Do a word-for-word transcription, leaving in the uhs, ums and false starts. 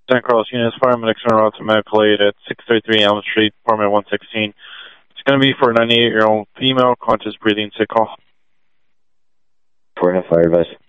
San Carlos units, paramedics en route to medical aid at six thirty-three Elm Street, apartment one sixteen. It's going to be for a ninety-eight-year-old female, conscious breathing, sick call. four and a half fire advice.